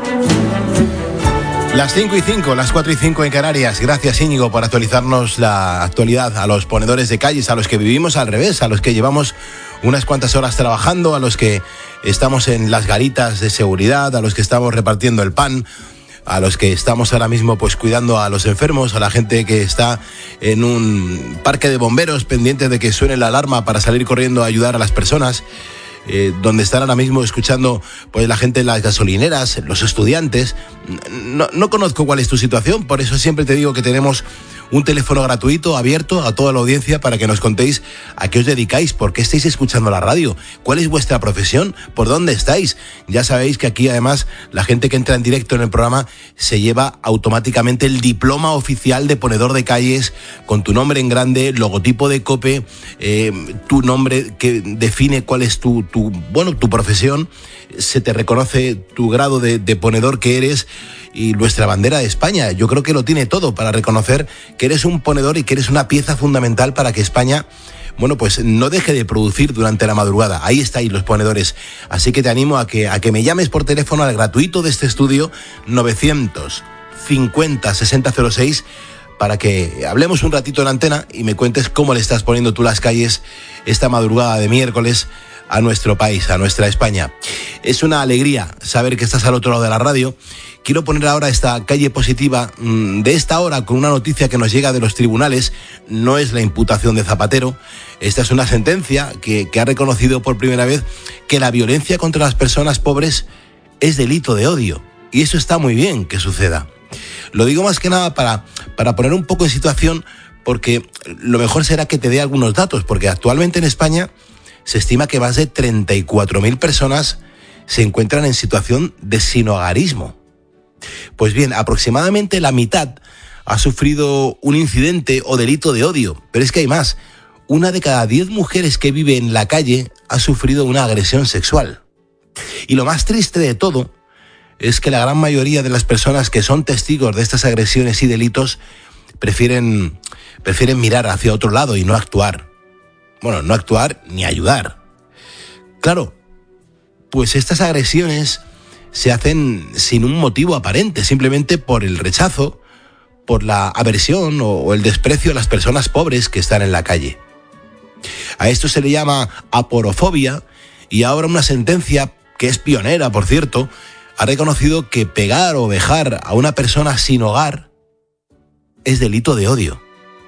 Las 5:05, las 4:05 en Canarias. Gracias, Íñigo, por actualizarnos la actualidad a los ponedores de calles, a los que vivimos al revés, a los que llevamos unas cuantas horas trabajando, a los que estamos en las garitas de seguridad, a los que estamos repartiendo el pan, a los que estamos ahora mismo pues cuidando a los enfermos, a la gente que está en un parque de bomberos pendientes de que suene la alarma para salir corriendo a ayudar a las personas. Donde están ahora mismo escuchando pues la gente en las gasolineras, los estudiantes. No conozco cuál es tu situación, por eso siempre te digo que tenemos un teléfono gratuito, abierto a toda la audiencia para que nos contéis a qué os dedicáis, por qué estáis escuchando la radio, cuál es vuestra profesión, por dónde estáis. Ya sabéis que aquí además la gente que entra en directo en el programa se lleva automáticamente el diploma oficial de ponedor de calles con tu nombre en grande, logotipo de COPE, tu nombre que define cuál es tu profesión, se te reconoce tu grado de ponedor que eres y nuestra bandera de España. Yo creo que lo tiene todo para reconocer que eres un ponedor y que eres una pieza fundamental para que España, pues no deje de producir durante la madrugada. Ahí estáis los ponedores. Así que te animo a que me llames por teléfono al gratuito de este estudio 950 6006 para que hablemos un ratito en antena y me cuentes cómo le estás poniendo tú las calles esta madrugada de miércoles a nuestro país, a nuestra España. Es una alegría saber que estás al otro lado de la radio. Quiero poner ahora esta calle positiva de esta hora con una noticia que nos llega de los tribunales. No es la imputación de Zapatero. Esta es una sentencia que ha reconocido por primera vez que la violencia contra las personas pobres es delito de odio. Y eso está muy bien que suceda. Lo digo más que nada para poner un poco en situación, porque lo mejor será que te dé algunos datos, porque actualmente en España se estima que más de 34.000 personas se encuentran en situación de sinhogarismo. Pues bien, aproximadamente la mitad ha sufrido un incidente o delito de odio, pero es que hay más. 1 de cada 10 mujeres que vive en la calle ha sufrido una agresión sexual. Y lo más triste de todo es que la gran mayoría de las personas que son testigos de estas agresiones y delitos prefieren mirar hacia otro lado y no actuar. Bueno, no actuar ni ayudar. Claro, pues estas agresiones se hacen sin un motivo aparente, simplemente por el rechazo, por la aversión o el desprecio a las personas pobres que están en la calle. A esto se le llama aporofobia, y ahora una sentencia, que es pionera, por cierto, ha reconocido que pegar o vejar a una persona sin hogar es delito de odio.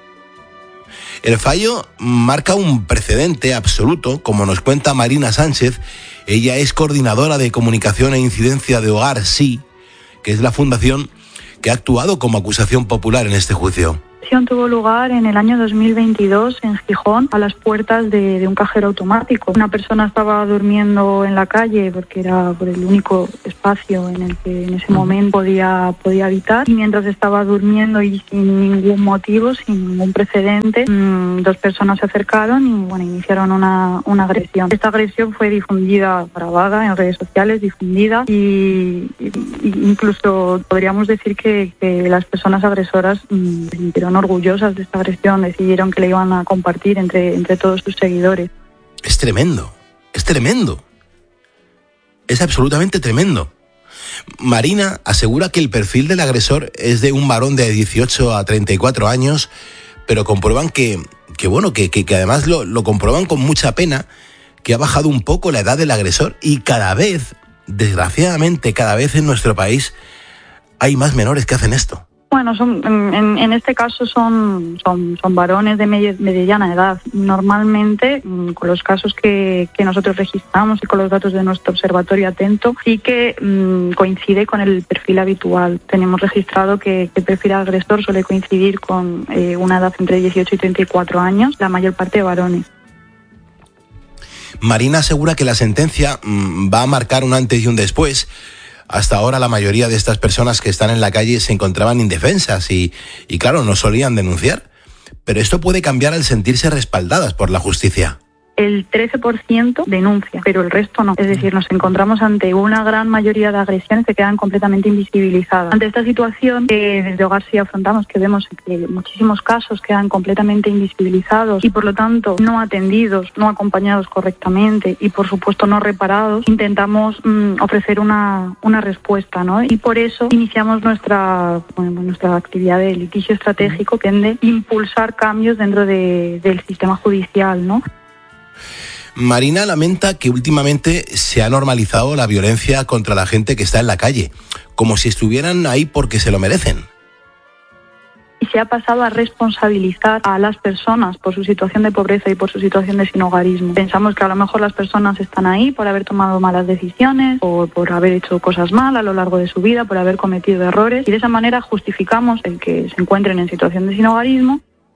El fallo marca un precedente absoluto, como nos cuenta Marina Sánchez. Ella es coordinadora de comunicación e incidencia de Hogar Sí, que es la fundación que ha actuado como acusación popular en este juicio. La acción tuvo lugar en el año 2022 en Gijón, a las puertas de un cajero automático. Una persona estaba durmiendo en la calle porque era por el único espacio en el que en ese momento podía habitar, y mientras estaba durmiendo y sin ningún motivo, sin ningún precedente, 2 personas se acercaron y iniciaron una agresión. Esta agresión fue difundida, grabada en redes sociales, difundida, y incluso podríamos decir que las personas agresoras se sintieron orgullosas de esta agresión, decidieron que la iban a compartir entre todos sus seguidores. Es tremendo, es absolutamente tremendo. Marina asegura que el perfil del agresor es de un varón de 18 a 34 años, pero comprueban que además lo comprueban con mucha pena, que ha bajado un poco la edad del agresor, y cada vez, desgraciadamente, en nuestro país hay más menores que hacen esto. Bueno, en este caso son varones de mediana edad. Normalmente, con los casos que nosotros registramos y con los datos de nuestro observatorio atento, sí que coincide con el perfil habitual. Tenemos registrado que el perfil agresor suele coincidir con una edad entre 18 y 34 años, la mayor parte de varones. Marina asegura que la sentencia va a marcar un antes y un después. Hasta ahora la mayoría de estas personas que están en la calle se encontraban indefensas y claro, no solían denunciar. Pero esto puede cambiar al sentirse respaldadas por la justicia. el 13% denuncia, pero el resto no. Es decir, nos encontramos ante una gran mayoría de agresiones que quedan completamente invisibilizadas. Ante esta situación que desde Hogar Sí afrontamos, que vemos que muchísimos casos quedan completamente invisibilizados y por lo tanto no atendidos, no acompañados correctamente y por supuesto no reparados, intentamos ofrecer una respuesta, ¿no? Y por eso iniciamos nuestra actividad de litigio estratégico que tiende a impulsar cambios dentro del sistema judicial, ¿no? Marina lamenta que últimamente se ha normalizado la violencia contra la gente que está en la calle, como si estuvieran ahí porque se lo merecen. Y se ha pasado a responsabilizar a las personas por su situación de pobreza y por su situación de sinhogarismo. Pensamos que a lo mejor las personas están ahí por haber tomado malas decisiones o por haber hecho cosas mal a lo largo de su vida, por haber cometido errores, y de esa manera justificamos el que se encuentren en situación de sinhogarismo.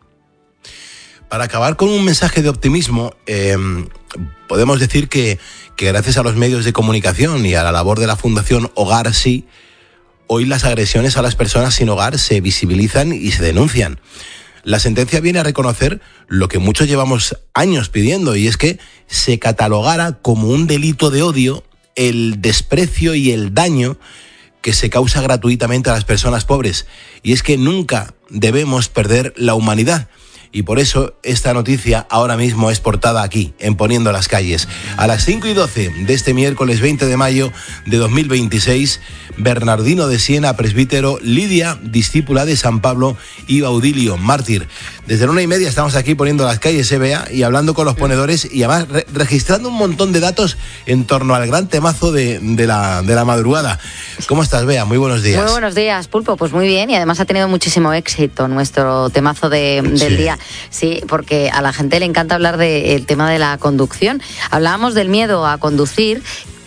Para acabar con un mensaje de optimismo, podemos decir que gracias a los medios de comunicación y a la labor de la Fundación Hogar Sí, hoy las agresiones a las personas sin hogar se visibilizan y se denuncian. La sentencia viene a reconocer lo que muchos llevamos años pidiendo, y es que se catalogara como un delito de odio el desprecio y el daño que se causa gratuitamente a las personas pobres. Y es que nunca debemos perder la humanidad. Y por eso esta noticia ahora mismo es portada aquí, en Poniendo las Calles. A las 5:12 de este miércoles 20 de mayo de 2026, Bernardino de Siena, presbítero, Lidia, discípula de San Pablo, y Baudilio, mártir. Desde la 1:30 estamos aquí poniendo las calles, Bea, y hablando con los ponedores y además registrando un montón de datos en torno al gran temazo de la madrugada. ¿Cómo estás, Bea? Muy buenos días. Muy buenos días, Pulpo. Pues muy bien, y además ha tenido muchísimo éxito nuestro temazo del día. Sí, porque a la gente le encanta hablar del tema de la conducción. Hablábamos del miedo a conducir,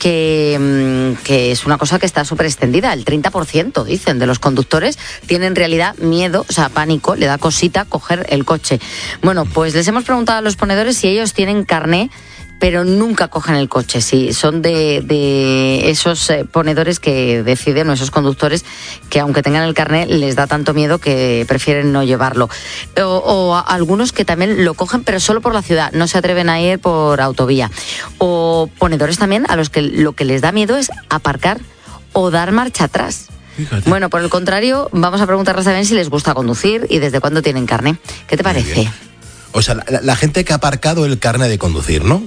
que es una cosa que está súper extendida. El 30%, dicen, de los conductores tienen en realidad miedo, o sea, pánico, le da cosita coger el coche. Bueno, pues les hemos preguntado a los ponedores si ellos tienen carné, pero nunca cogen el coche. Sí, son de esos ponedores que deciden, o esos conductores que aunque tengan el carnet les da tanto miedo que prefieren no llevarlo. O algunos que también lo cogen, pero solo por la ciudad, no se atreven a ir por autovía. O ponedores también a los que lo que les da miedo es aparcar o dar marcha atrás. Fíjate. Bueno, por el contrario, vamos a preguntarles también si les gusta conducir y desde cuándo tienen carnet. ¿Qué te parece? O sea, la gente que ha aparcado el carnet de conducir, ¿no?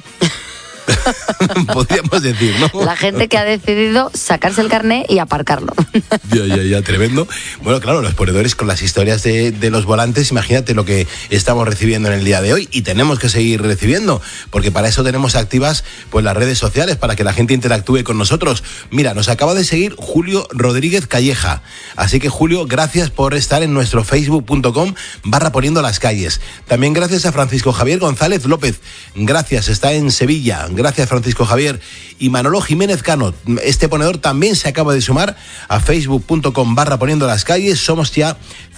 Podríamos decir, ¿no? La gente que ha decidido sacarse el carnet y aparcarlo. Ya, tremendo. Bueno, claro, los ponedores con las historias de los volantes, imagínate lo que estamos recibiendo en el día de hoy, y tenemos que seguir recibiendo, porque para eso tenemos activas pues las redes sociales, para que la gente interactúe con nosotros. Mira, nos acaba de seguir Julio Rodríguez Calleja, así que Julio, gracias por estar en nuestro facebook.com/poniendo las calles. También gracias a Francisco Javier González López, gracias, está en Sevilla. Gracias, Francisco Javier. Y Manolo Jiménez Cano, este ponedor también se acaba de sumar a facebook.com/poniendo las calles. Somos ya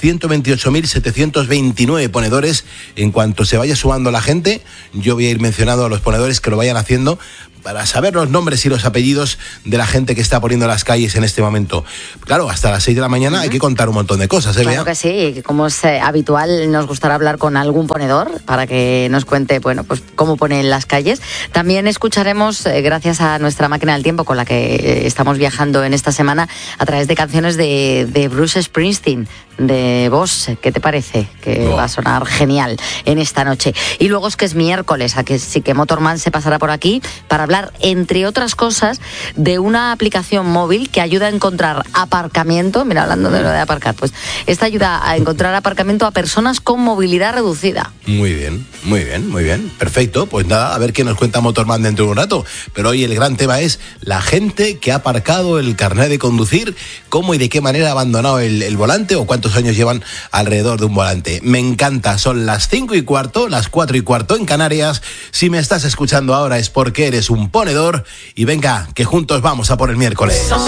128.729 ponedores. En cuanto se vaya sumando la gente, yo voy a ir mencionando a los ponedores que lo vayan haciendo para saber los nombres y los apellidos de la gente que está poniendo las calles en este momento. Claro, hasta las 6 de la mañana hay que contar un montón de cosas, ¿eh, Claro Bea? que sí, como es habitual, nos gustará hablar con algún ponedor para que nos cuente, bueno, pues cómo pone en las calles. También escucharemos, gracias a nuestra máquina del tiempo con la que estamos viajando en esta semana, a través de canciones de Bruce Springsteen, de Boss. ¿Qué te parece? Que va a sonar genial en esta noche. Y luego es que es miércoles, así que Motorman se pasará por aquí para hablar, entre otras cosas, de una aplicación móvil que ayuda a encontrar aparcamiento. Mira, hablando de lo de aparcar, pues esta ayuda a encontrar aparcamiento a personas con movilidad reducida. Muy bien. Perfecto, pues nada, a ver qué nos cuenta Motorman dentro de un rato. Pero hoy el gran tema es la gente que ha aparcado el carnet de conducir, cómo y de qué manera ha abandonado el volante, o cuántos años llevan alrededor de un volante. Me encanta, son las 5:15, las 4:15 en Canarias. Si me estás escuchando ahora es porque eres un ponedor, y venga, que juntos vamos a por el miércoles.